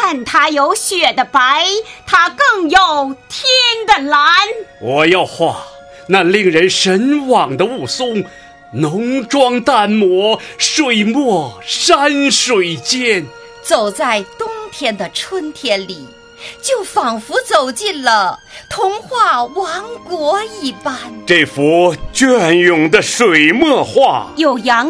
看它有雪的白，它更有天的蓝。 我要画那令人神往的雾凇，浓妆淡抹，水墨山水间。 走在冬天的春天里，就仿佛走进了童话王国一般。 这幅隽永的水墨画， 有阳